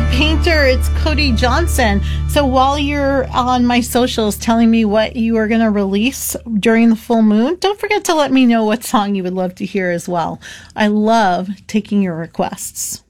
Painter. It's Cody Johnson. So while you're on my socials telling me what you are going to release during the full moon, don't forget to let me know what song you would love to hear as well. I love taking your requests.